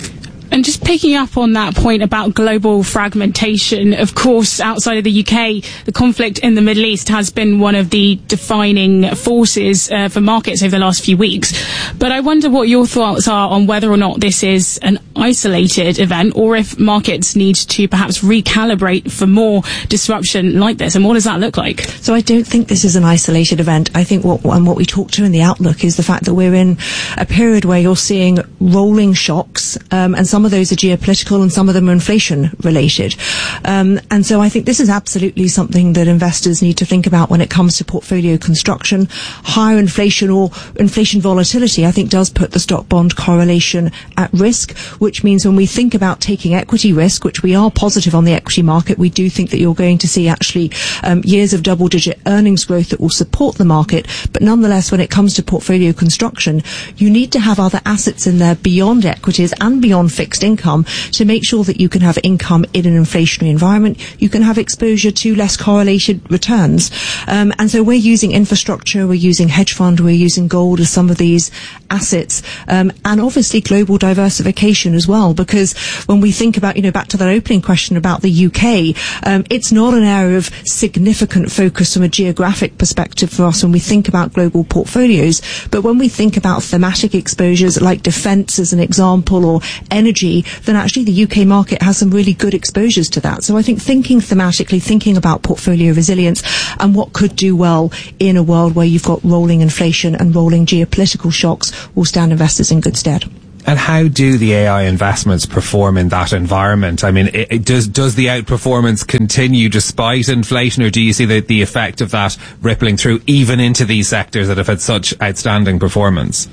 And just picking up on that point about global fragmentation, of course, outside of the U K, the conflict in the Middle East has been one of the defining forces uh, for markets over the last few weeks. But I wonder what your thoughts are on whether or not this is an isolated event, or if markets need to perhaps recalibrate for more disruption like this. And what does that look like? So I don't think this is an isolated event. I think what, and what we talked to in the outlook is the fact that we're in a period where you're seeing rolling shocks, um, and some of those are geopolitical and some of them are inflation related. Um, and so I think this is absolutely something that investors need to think about when it comes to portfolio construction. Higher inflation or inflation volatility, I think, does put the stock bond correlation at risk, which means when we think about taking equity risk, which we are positive on the equity market, we do think that you're going to see actually um, years of double digit earnings growth that will support the market. But nonetheless, when it comes to portfolio construction, you need to have other assets in there beyond equities and beyond fixed income to make sure that you can have income in an inflationary environment. You can have exposure to less correlated returns. Um, and so we're using infrastructure, we're using hedge fund, we're using gold as some of these assets, um, and obviously global diversification as well, because when we think about, you know, back to that opening question about the U K, um, it's not an area of significant focus from a geographic perspective for us when we think about global portfolios. But when we think about thematic exposures like defence as an example, or energy, then actually the U K market has some really good exposures to that. So I think thinking thematically, thinking about portfolio resilience and what could do well in a world where you've got rolling inflation and rolling geopolitical shocks will stand investors in good stead. And how do the A I investments perform in that environment? I mean, it, it does does the outperformance continue despite inflation, or do you see the, the effect of that rippling through even into these sectors that have had such outstanding performance?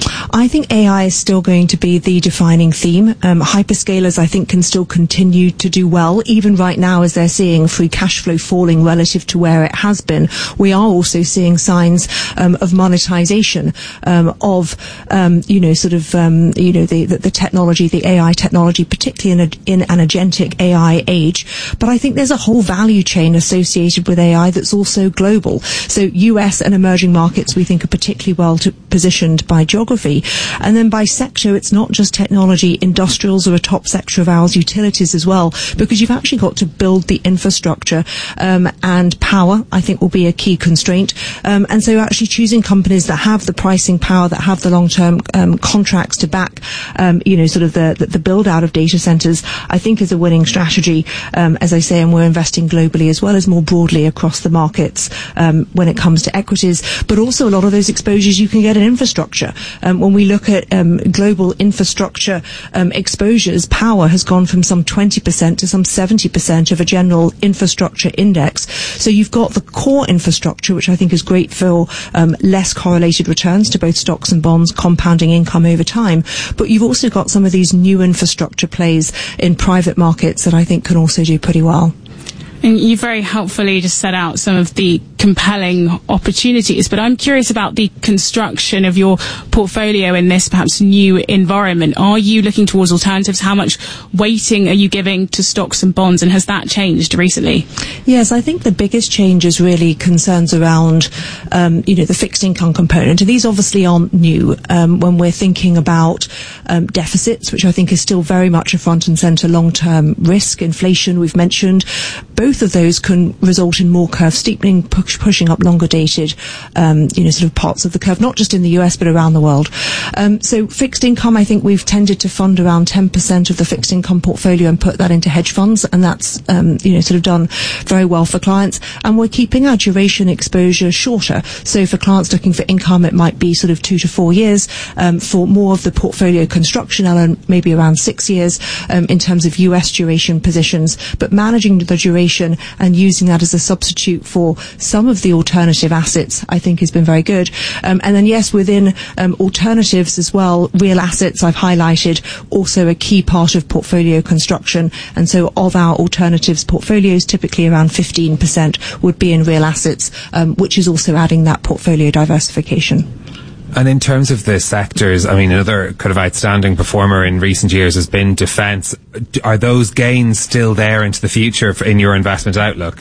I think A I is still going to be the defining theme. Um, hyperscalers, I think, can still continue to do well, even right now as they're seeing free cash flow falling relative to where it has been. We are also seeing signs um, of monetization um, of, um, you know, sort of, um, you know, the, the, the technology, the A I technology, particularly in, a, in an agentic A I age. But I think there's a whole value chain associated with A I that's also global. So U S and emerging markets, we think, are particularly well to, positioned by geography. And then by sector, it's not just technology. Industrials are a top sector of ours, utilities as well, because you've actually got to build the infrastructure, um, and power, I think, will be a key constraint. Um, and so actually choosing companies that have the pricing power, that have the long-term um, contracts to back, um, you know, sort of the, the, the build-out of data centers, I think is a winning strategy, um, as I say, and we're investing globally as well as more broadly across the markets um, when it comes to equities. But also a lot of those exposures you can get in infrastructure. Um, when we look at um, global infrastructure um, exposures, power has gone from some twenty percent to some seventy percent of a general infrastructure index. So you've got the core infrastructure, which I think is great for um, less correlated returns to both stocks and bonds, compounding income over time. But you've also got some of these new infrastructure plays in private markets that I think can also do pretty well. And you very helpfully just set out some of the compelling opportunities, but I'm curious about the construction of your portfolio in this perhaps new environment. Are you looking towards alternatives? How much weighting are you giving to stocks and bonds, and has that changed recently? Yes, I think the biggest change is really concerns around, um, you know, the fixed income component. And these obviously aren't new um, when we're thinking about um, deficits, which I think is still very much a front and centre long-term risk. Inflation, we've mentioned. Both of those can result in more curve steepening, push, pushing up longer dated, um, you know, sort of parts of the curve, not just in the U S but around the world. Um, so fixed income, I think we've tended to fund around ten percent of the fixed income portfolio and put that into hedge funds, and that's, um, you know, sort of done very well for clients. And we're keeping our duration exposure shorter. So for clients looking for income, it might be sort of two to four years. Um, for more of the portfolio construction element, maybe around six years um, in terms of U S duration positions, but managing the duration and using that as a substitute for some of the alternative assets, I think has been very good. Um, and then, yes, within um, alternatives as well, real assets I've highlighted, also a key part of portfolio construction. And so of our alternatives portfolios, typically around fifteen percent would be in real assets, um, which is also adding that portfolio diversification. And in terms of the sectors, I mean, another kind of outstanding performer in recent years has been defence. Are those gains still there into the future in your investment outlook?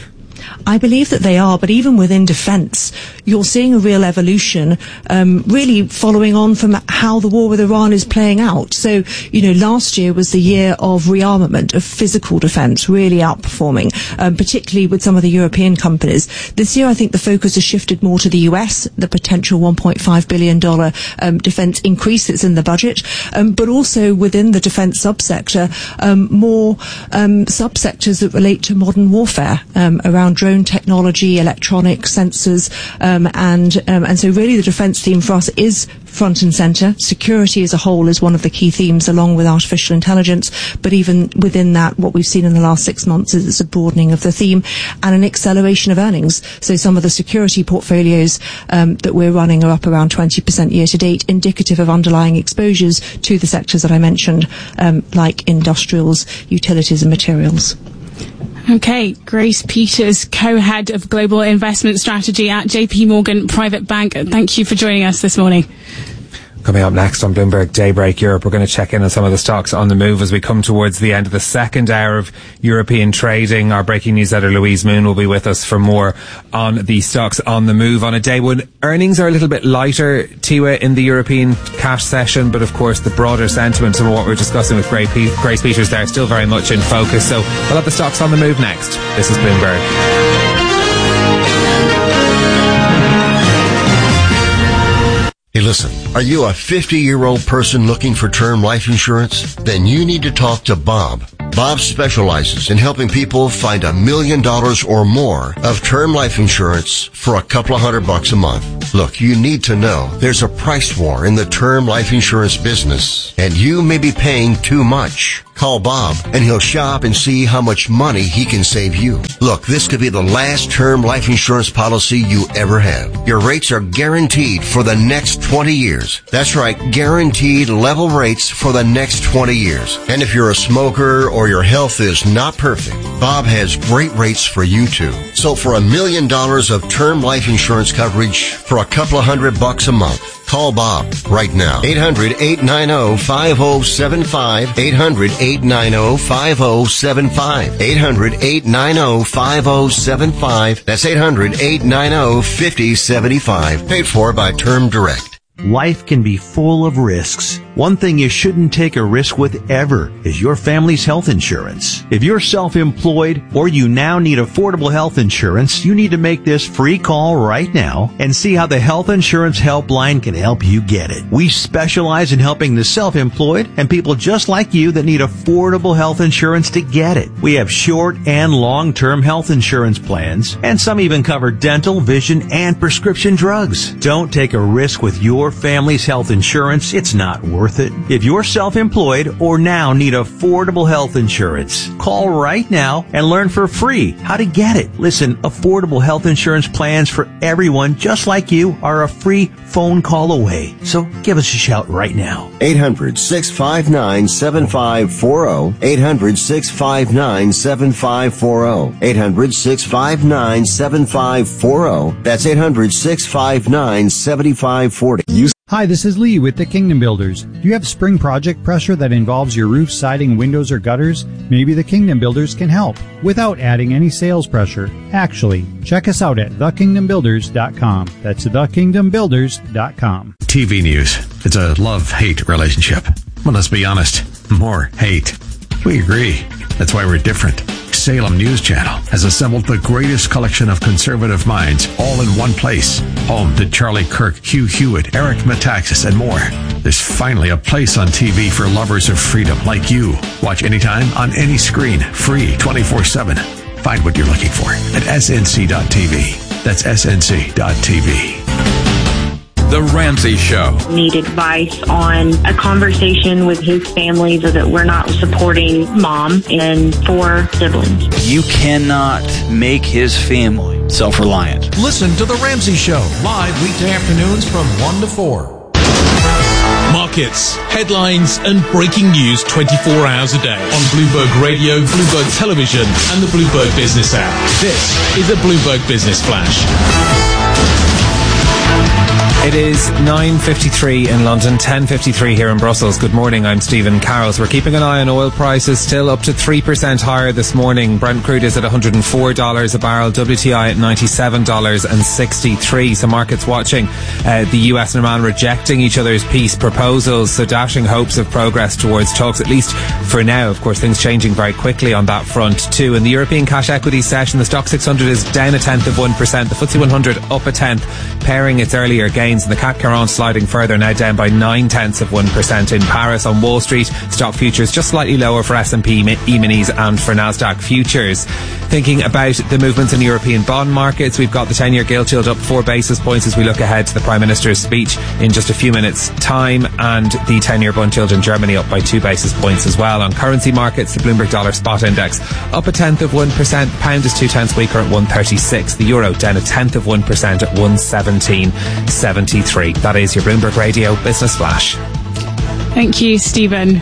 I believe that they are, but even within defence, you're seeing a real evolution, um, really following on from how the war with Iran is playing out. So, you know, last year was the year of rearmament, of physical defence, really outperforming, um, particularly with some of the European companies. This year, I think the focus has shifted more to the U S, the potential one point five billion dollars um, defence increase that's in the budget, um, but also within the defence subsector, um, more um, subsectors that relate to modern warfare, um, around drone technology, electronic sensors, um, and um, and so really the defence theme for us is front and centre. Security as a whole is one of the key themes, along with artificial intelligence, but even within that, what we've seen in the last six months is a broadening of the theme and an acceleration of earnings. So some of the security portfolios um, that we're running are up around twenty percent year to date, indicative of underlying exposures to the sectors that I mentioned, um, like industrials, utilities and materials. Okay, Grace Peters, co-head of Global Investment Strategy at J P Morgan Private Bank. Thank you for joining us this morning. Coming up next on Bloomberg Daybreak Europe, we're going to check in on some of the stocks on the move as we come towards the end of the second hour of European trading. Our breaking news editor Louise Moon will be with us for more on the stocks on the move on a day when earnings are a little bit lighter, Tiwa, in the European cash session, but of course the broader sentiment, some of what we're discussing with Grace Peters there, still very much in focus. So we'll have the stocks on the move next. This is Bloomberg. Hey, listen, are you a fifty-year-old person looking for term life insurance? Then you need to talk to Bob. Bob specializes in helping people find a million dollars or more of term life insurance for a couple of hundred bucks a month. Look, you need to know there's a price war in the term life insurance business, and you may be paying too much. Call Bob, and he'll shop and see how much money he can save you. Look, this could be the last term life insurance policy you ever have. Your rates are guaranteed for the next twenty years. That's right, guaranteed level rates for the next twenty years. And if you're a smoker or your health is not perfect, Bob has great rates for you too. So for a million dollars of term life insurance coverage for a couple of hundred bucks a month, call Bob right now. eight hundred, eight nine zero, five zero seven five. eight hundred, eight nine zero, five zero seven five. eight hundred, eight nine zero, five zero seven five. That's eight hundred, eight nine zero, five zero seven five. Paid for by Term Direct. Life can be full of risks. One thing you shouldn't take a risk with ever is your family's health insurance. If you're self-employed or you now need affordable health insurance, you need to make this free call right now and see how the Health Insurance Helpline can help you get it. We specialize in helping the self-employed and people just like you that need affordable health insurance to get it. We have short and long-term health insurance plans, and some even cover dental, vision, and prescription drugs. Don't take a risk with your family's health insurance. It's not worth it. If you're self-employed or now need affordable health insurance, call right now and learn for free how to get it. Listen, affordable health insurance plans for everyone just like you are a free phone call away. So give us a shout right now. eight hundred, six five nine, seven five four zero. eight hundred, six five nine, seven five four zero. eight hundred, six five nine, seven five four zero. That's eight hundred, six five nine, seven five four zero. Hi, this is Lee with the Kingdom Builders. Do you have spring project pressure that involves your roof, siding, windows, or gutters? Maybe the Kingdom Builders can help without adding any sales pressure. Actually, check us out at the kingdom builders dot com. That's the kingdom builders dot com. T V news. It's a love-hate relationship. Well, let's be honest. More hate. We agree. That's why we're different. Salem News Channel has assembled the greatest collection of conservative minds all in one place. Home to Charlie Kirk, Hugh Hewitt, Eric Metaxas, and more. There's finally a place on T V for lovers of freedom like you. Watch anytime on any screen, free twenty-four seven. Find what you're looking for at S N C dot T V. That's S N C dot T V. The Ramsey Show. Need advice on a conversation with his family so that we're not supporting mom and four siblings. You cannot make his family self-reliant. Listen to The Ramsey Show, live weekday afternoons from one to four. Markets, headlines, and breaking news twenty-four hours a day on Bloomberg Radio, Bloomberg Television, and the Bloomberg Business app. This is a Bloomberg Business Flash. It is nine fifty-three in London, ten fifty-three here in Brussels. Good morning, I'm Stephen Carroll. So we're keeping an eye on oil prices, still up to three percent higher this morning. Brent crude is at one hundred four dollars a barrel, W T I at ninety-seven dollars and sixty-three cents. So markets watching uh, the U S and Iran rejecting each other's peace proposals, so dashing hopes of progress towards talks, at least for now. Of course, things changing very quickly on that front too. In the European cash equity session, the Stock six hundred is down a tenth of one percent, the F T S E one hundred up a tenth, pairing its earlier gains, and the C A C Quarante sliding further, now down by nine tenths of one percent. In Paris on Wall Street, stock futures just slightly lower for S and P E-minis and for Nasdaq futures. Thinking about the movements in European bond markets, we've got the ten-year gilt yield up four basis points as we look ahead to the Prime Minister's speech in just a few minutes' time, and the ten-year bond yield in Germany up by two basis points as well. On currency markets, the Bloomberg Dollar Spot Index up a tenth of one percent, pound is two tenths weaker at one thirty-six, the euro down a tenth of one percent at one seventeen seventy-three. That is your Bloomberg Radio Business Flash. Thank you, Stephen.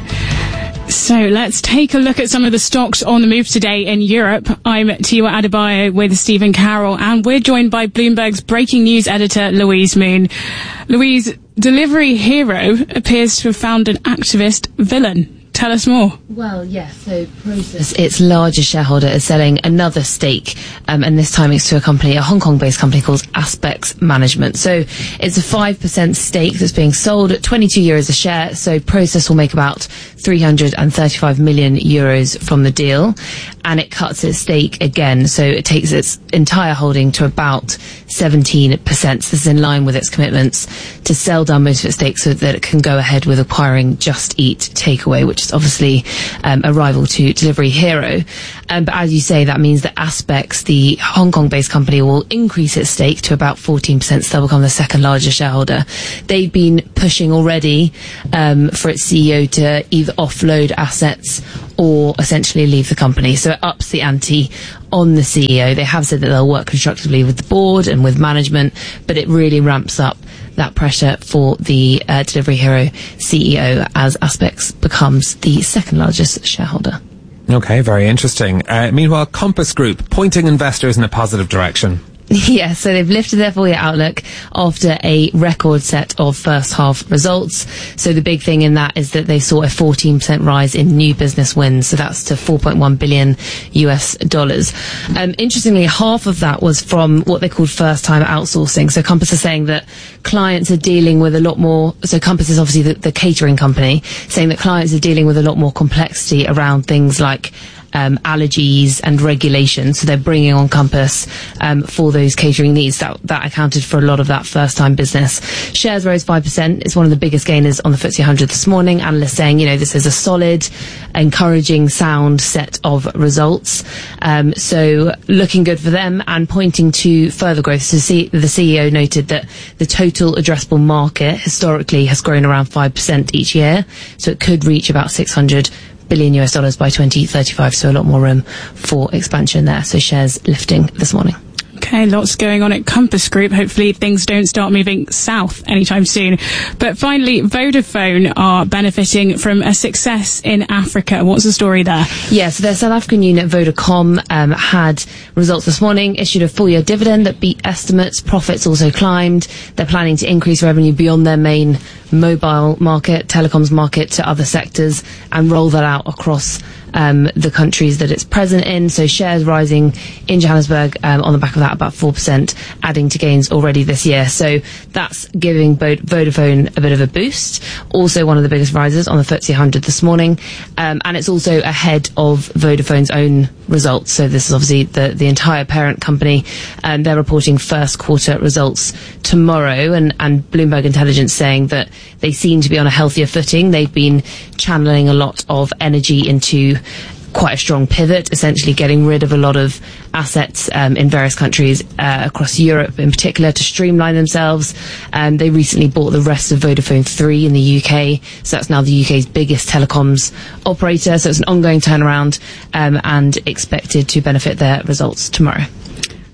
So let's take a look at some of the stocks on the move today in Europe. I'm Tiwa Adebayo with Stephen Carroll, and we're joined by Bloomberg's breaking news editor, Louise Moon. Louise, Delivery Hero appears to have found an activist villain. Tell us more. Well, yes, so Prosus, its largest shareholder, is selling another stake, um, and this time it's to a company, a Hong Kong-based company called Aspects Management. So it's a five percent stake that's being sold at twenty-two euros a share, so Prosus will make about three hundred thirty-five million euros from the deal, and it cuts its stake again, so it takes its entire holding to about seventeen percent. So this is in line with its commitments to sell down most of its stake so that it can go ahead with acquiring Just Eat Takeaway, which is obviously um, a rival to Delivery Hero. Um, but as you say, that means that Aspects, the Hong Kong-based company, will increase its stake to about fourteen percent, so they'll become the second largest shareholder. They've been pushing already um, for its C E O to either offload assets or essentially leave the company. So it ups the ante on the C E O. They have said that they'll work constructively with the board and with management, but it really ramps up that pressure for the uh, Delivery Hero C E O as Aspects becomes the second largest shareholder. Okay, very interesting. Uh, meanwhile, Compass Group pointing investors in a positive direction. Yeah, so they've lifted their full year outlook after a record set of first half results. So the big thing in that is that they saw a fourteen percent rise in new business wins. So that's to four point one billion U S dollars. Um, interestingly, half of that was from what they called first time outsourcing. So Compass is saying that clients are dealing with a lot more. So Compass is obviously the, the catering company, saying that clients are dealing with a lot more complexity around things like Um, allergies and regulations, so they're bringing on Compass um, for those catering needs. That that accounted for a lot of that first-time business. Shares rose five percent. It's one of the biggest gainers on the F T S E one hundred this morning. Analysts saying, you know, this is a solid, encouraging, sound set of results. Um, so looking good for them and pointing to further growth. So see, the C E O noted that the total addressable market historically has grown around five percent each year, so it could reach about six hundred billion U S dollars by twenty thirty-five, so a lot more room for expansion there. So shares lifting this morning. Okay, lots going on at Compass Group. Hopefully things don't start moving south anytime soon. But finally, Vodafone are benefiting from a success in Africa. What's the story there? Yeah, so their South African unit, Vodacom, um, had results this morning, issued a full-year dividend that beat estimates. Profits also climbed. They're planning to increase revenue beyond their main mobile market, telecoms market, to other sectors and roll that out across um, the countries that it's present in. So shares rising in Johannesburg um, on the back of that, about four percent, adding to gains already this year. So that's giving Vodafone a bit of a boost. Also one of the biggest rises on the F T S E one hundred this morning. Um, and it's also ahead of Vodafone's own results. So this is obviously the, the entire parent company. Um, they're reporting first quarter results tomorrow, and, and Bloomberg Intelligence saying that they seem to be on a healthier footing. They've been channeling a lot of energy into quite a strong pivot, essentially getting rid of a lot of assets um, in various countries uh, across Europe in particular to streamline themselves. Um, they recently bought the rest of Vodafone three in the U K, so that's now the U K's biggest telecoms operator. So it's an ongoing turnaround um, and expected to benefit their results tomorrow.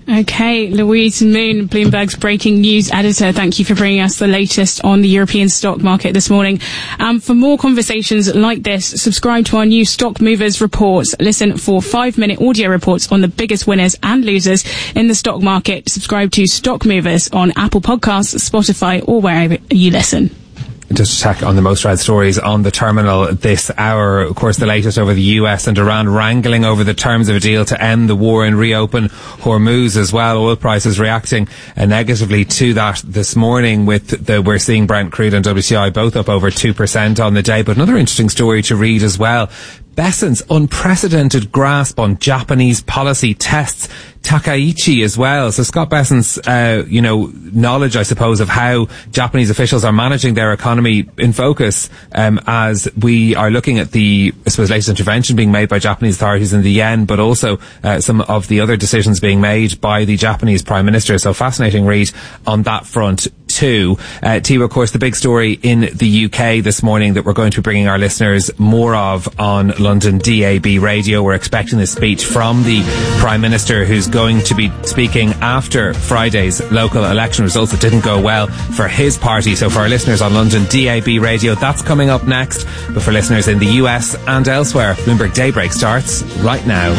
Okay, Louise Moon, Bloomberg's breaking news editor. Thank you for bringing us the latest on the European stock market this morning. Um, for more conversations like this, subscribe to our new Stock Movers reports. Listen for five-minute audio reports on the biggest winners and losers in the stock market. Subscribe to Stock Movers on Apple Podcasts, Spotify, or wherever you listen. Just to check on the most read stories on the terminal this hour. Of course, the latest over the U S and Iran wrangling over the terms of a deal to end the war and reopen Hormuz as well. Oil prices reacting uh, negatively to that this morning, with the, we're seeing Brent crude and W T I both up over two percent on the day. But another interesting story to read as well. Besant's unprecedented grasp on Japanese policy tests Takaichi as well. So Scott Besant's, uh, you know, knowledge, I suppose, of how Japanese officials are managing their economy in focus, um, as we are looking at the, I suppose, latest intervention being made by Japanese authorities in the yen, but also uh, some of the other decisions being made by the Japanese Prime Minister. So fascinating read on that front too. Uh, Tiwa, of course, the big story in the U K this morning that we're going to be bringing our listeners more of on London D A B radio. We're expecting this speech from the Prime Minister, who's going to be speaking after Friday's local election results that didn't go well for his party. So for our listeners on London D A B radio, that's coming up next. But for listeners in the U S and elsewhere, Bloomberg Daybreak starts right now.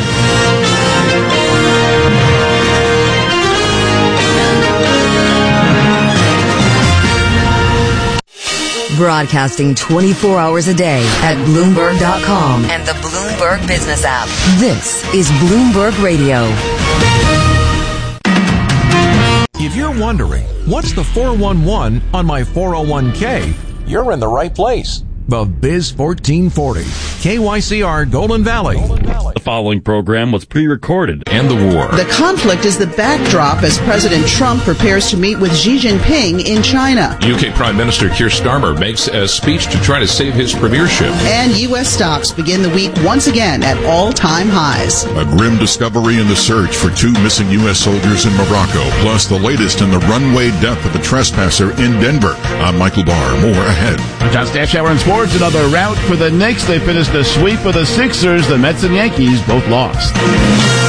Broadcasting twenty-four hours a day at Bloomberg dot com and the Bloomberg Business app. This is Bloomberg Radio. If you're wondering, what's the four one one on my four oh one k? You're in the right place. The Biz fourteen forty, K Y C R Golden Valley. The following program was pre-recorded. And the war. The conflict is the backdrop as President Trump prepares to meet with Xi Jinping in China. U K Prime Minister Keir Starmer makes a speech to try to save his premiership. And U S stocks begin the week once again at all-time highs. A grim discovery in the search for two missing U S soldiers in Morocco, plus the latest in the runway death of a trespasser in Denver. I'm Michael Barr. More ahead. John Stash Hour in Sports. Another rout for the Knicks. They finished a sweep of the Sixers. The Mets and Yankees both lost.